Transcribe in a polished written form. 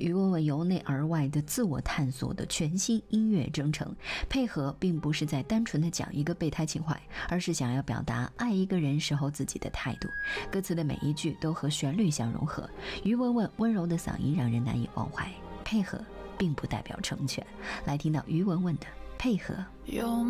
于文文由内而外的自我探索的全新音乐征程。配合并不是在单纯的讲一个备胎情怀，而是想要表达爱一个人时候自己的态度。歌词的每一句都和旋律相融合，于文文温柔的嗓音让人难以忘怀。配合并不代表成全，来听到于文文的配合。 有